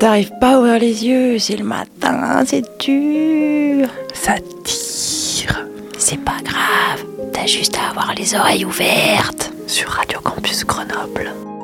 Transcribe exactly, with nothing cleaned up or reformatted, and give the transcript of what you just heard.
t'arrives pas à ouvrir les yeux, c'est le matin, c'est dur. Ça tire. C'est pas grave, t'as juste à avoir les oreilles ouvertes. Sur Radio Campus Grenoble.